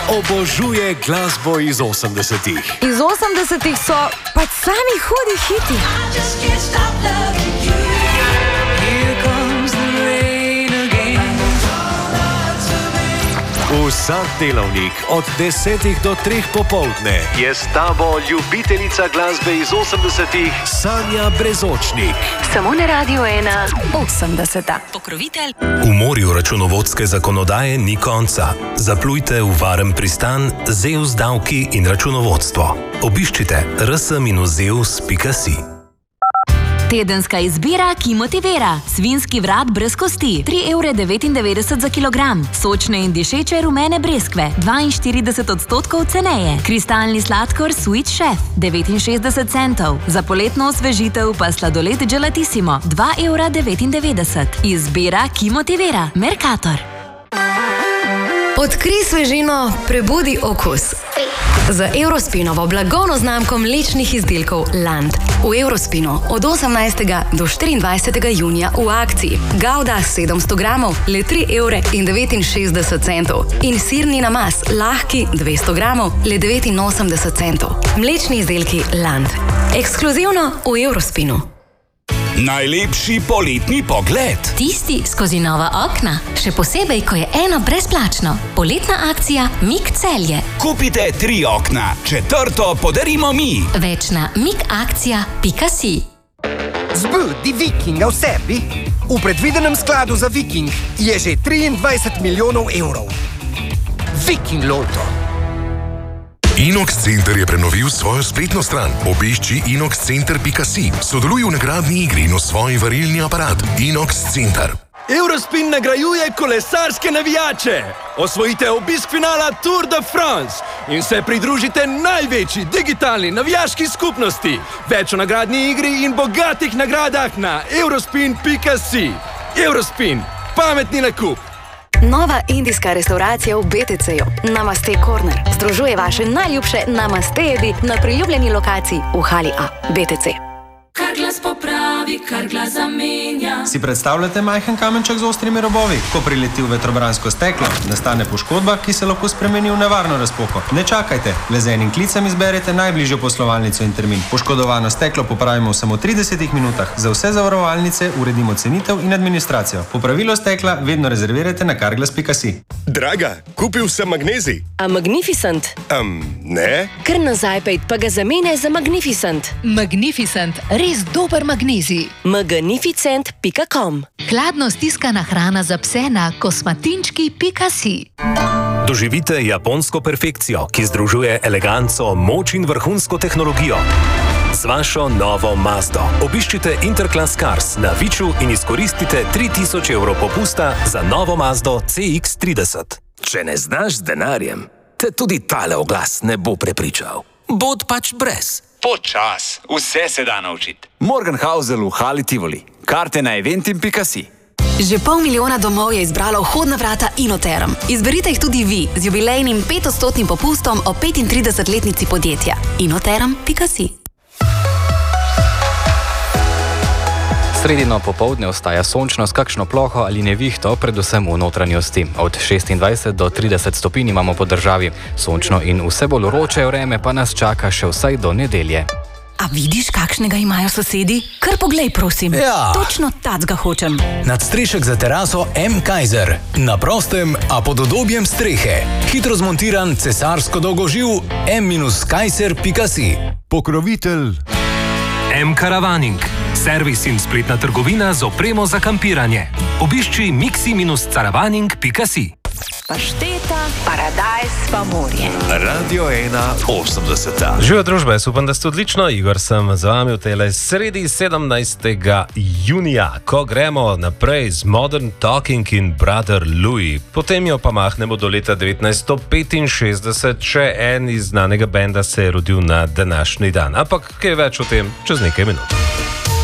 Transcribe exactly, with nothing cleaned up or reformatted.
obožuje glasbo iz osemdesetih. Iz osemdesetih so pač sami hudi hiti. Vsak delavnik od desetih do treh popoldne je s tabo ljubiteljica glasbe iz osemdesetih Sanja Brezočnik. Samo na Radio ena osemdeseta. Pokrovitelj. V morju računovodske zakonodaje ni konca. Zaplujte v varen pristan Zeus davki in računovodstvo. Obiščite r s minus zeus pika si. Tedenska izbira, ki motivira. Svinski vrat brez kosti, tri evre devetindevetdeset za kilogram. Sočne in dišeče rumene breskve, dvainštirideset odstotkov ceneje. Kristalni sladkor Sweet Chef, devetinšestdeset centov. Za poletno osvežitev pa sladoled Gelatissimo, dva evra devetindevetdeset. Izbira, ki motivira. Mercator. Odkrij svežino, prebudi okus. Z Eurospinovo blagovno znamko mlečnih izdelkov Land. V Eurospinu od osemnajstega do štiriindvajsetega junija v akciji. Gouda sedemsto gramov, le tri evre in devetinšestdeset centov. In sirni namaz, lahki dvesto gramov, le devetinosemdeset centov. Mlečni izdelki Land. Ekskluzivno v Eurospinu. Najlepši poletni pogled. Tisti skozi nova okna. Še posebej, ko je eno brezplačno. Poletna akcija Mik Celje. Kupite tri okna, četrto podarimo mi. Več na mikakcija pika si. Zbudi Vikinga v sebi. V predvidenem skladu za Viking je že triindvajset milijonov evrov. Viking Lotto. Inox Center je prenovil svojo spletno stran. Obišči inox center pika si. Sodeluj v nagradni igri in osvoji varilni aparat. Inox Center. Eurospin nagrajuje kolesarske navijače. Osvojite obisk finala Tour de France in se pridružite največji digitalni navijaški skupnosti. Več o nagradni igri in bogatih nagradah na eurospin pika si. Eurospin. Pametni nakup. Nova indijska restauracija v B T C-ju. Namaste Corner. Združuje vaše najljubše namaste jedi na priljubljeni lokaciji v hali A. B T C. Kar glas popravi, kar glas zamenja. Si predstavljate majhen kamenček z ostrimi robovi? Ko prileti v vetrobransko steklo, nastane poškodba, ki se lahko spremeni v nevarno razpoko. Ne čakajte, le z enim klicem izberete najbližjo poslovalnico in termin. Poškodovano steklo popravimo v samo tridesetih minutah. Za vse zavarovalnice uredimo cenitev in administracijo. Popravilo stekla vedno rezervirajte na karglas pika si. Draga, kupil sem magnezij. A Magnificent? Um, ne. Kar nazaj pejt pa ga zamene za Magnificent. Magnificent, res dober magnezij. magnificent pika com. Hladno stiskana hrana za pse na kosmatinčki pika si. Doživite japonsko perfekcijo, ki združuje eleganco, moč in vrhunsko tehnologijo. Z vašo novo Mazdo. Obiščite Interclass Cars na Viču in izkoristite tri tisoč evrov popusta za novo Mazdo C X trideset. Če ne znaš z denarjem, te tudi tale oglas ne bo prepričal. Bod pač brez. Počas, vse se da naučiti. Morgenhausel v Hali Tivoli. Karte na eventim pika si. Že pol milijona domov je izbralo vhodna vrata Inoterm. Izberite jih tudi vi z jubilejnim petodstotnim popustom o petintridesetletnici podjetja. Inoterm pika si. Sredino popoldne ostaja sončno s kakšno ploho ali nevihto, predvsem v notranjosti. Od šestindvajset do trideset stopinj imamo po državi. Sončno in vse bolj vroče vreme pa nas čaka še vsaj do nedelje. A vidiš, kakšnega imajo sosedi? Kar poglej, prosim. Ja. Točno tacga hočem. Nadstrešek za teraso M. Kaiser. Na prostem, a pod udobjem strehe. Hitro zmontiran cesarsko dolgoživ M Kaiser pika si. Pokrovitelj M. Caravaning. Servis in spletna trgovina z opremo za kampiranje. Obišči miksi caravaning pika si. Pašteta, paradajz pa morje. Radio ena osemdeseta. Živijo družba, jaz upam, da ste odlično. Igor sem z vami v tele sredi sedemnajstega junija, ko gremo naprej z Modern Talking in Brother Louis. Potem jo pa mahnemo do leta devetnajststo petinšestdeset, še en iz znanega benda se je rodil na današnji dan. Ampak kaj več o tem čez nekaj minut.